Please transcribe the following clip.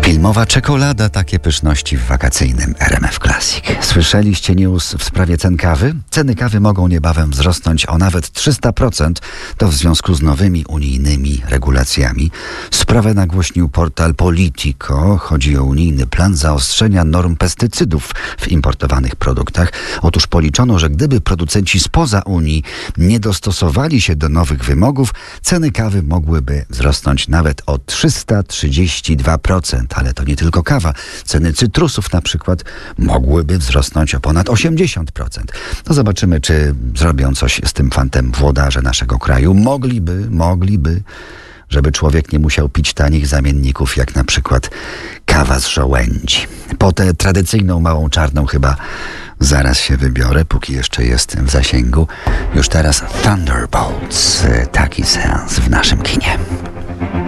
Filmowa czekolada, takie pyszności w wakacyjnym RMF Classic. Słyszeliście news w sprawie cen kawy? Ceny kawy mogą niebawem wzrosnąć o nawet 300%. To w związku z nowymi unijnymi regulacjami. Sprawę nagłośnił portal Politico. Chodzi o unijny plan zaostrzenia norm pestycydów w importowanych produktach. Otóż policzono, że gdyby producenci spoza Unii nie dostosowali się do nowych wymogów, ceny kawy mogłyby wzrosnąć nawet o 332%. Ale to nie tylko kawa. Ceny cytrusów na przykład mogłyby wzrosnąć o ponad 80%. No zobaczymy, czy zrobią coś z tym fantem włodarze naszego kraju. Mogliby, żeby człowiek nie musiał pić tanich zamienników, jak na przykład kawa z żołędzi. Po tę tradycyjną małą czarną chyba zaraz się wybiorę, póki jeszcze jest w zasięgu. Już teraz Thunderbolts. Taki seans w naszym kinie.